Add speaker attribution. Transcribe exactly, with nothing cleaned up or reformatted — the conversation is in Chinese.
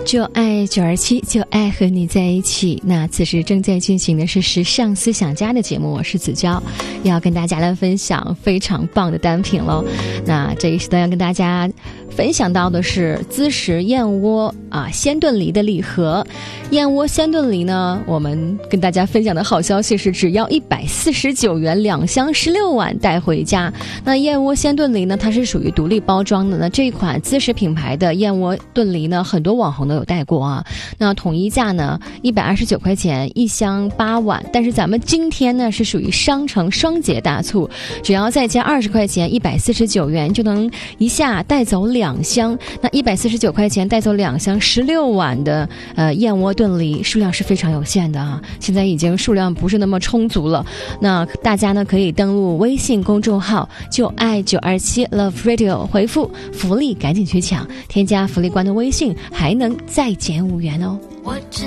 Speaker 1: 就爱九二七，就爱和你在一起。那此时正在进行的是时尚思想家的节目，我是子娇，要跟大家来分享非常棒的单品喽。那这一时段要跟大家分享到的是滋食燕窝啊鲜炖梨的礼盒。燕窝鲜炖梨呢，我们跟大家分享的好消息是只要一百四十九元两箱十六碗带回家。那燕窝鲜炖梨呢，它是属于独立包装的。那这一款滋食品牌的燕窝炖梨呢，很多网红都有带过啊。那统一价呢一百二十九块钱一箱八碗，但是咱们今天呢是属于商城双节大促，只要再加二十块钱一百四十九元就能一下带走两箱。那一百四十九块钱带走两箱十六碗的呃燕窝炖梨，数量是非常有限的啊，现在已经数量不是那么充足了。那大家呢可以登录微信公众号就爱九二七 Love Radio， 回复福利赶紧去抢，添加福利官的微信还能再减五元哦。